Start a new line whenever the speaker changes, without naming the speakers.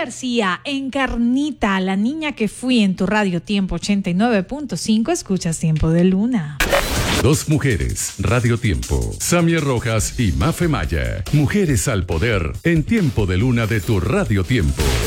García, Encarnita, la niña que fui en tu radio Tiempo 89.5, escuchas Tiempo de Luna.
Dos mujeres, Radio Tiempo, Samia Rojas y Mafe Maya. Mujeres al poder en Tiempo de Luna de tu Radio Tiempo.